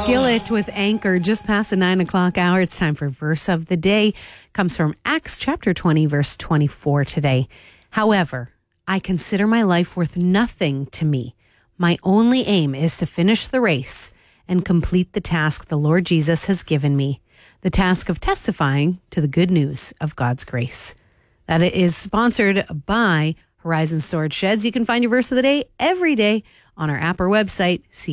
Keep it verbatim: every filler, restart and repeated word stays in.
Skillet with Anchor, just past the nine o'clock hour. It's time for Verse of the Day. Comes from Acts chapter twenty, verse twenty-four today. However, I consider my life worth nothing to me. My only aim is to finish the race and complete the task the Lord Jesus has given me, the task of testifying to the good news of God's grace. That is sponsored by Horizon Storage Sheds. You can find your Verse of the Day every day on our app or website,